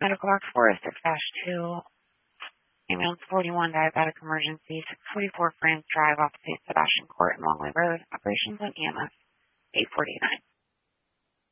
Medical box 406-2, ambulance 41, diabetic emergency, 644 France Drive off St. Sebastian Court and Longley Road, operations on EMS 849.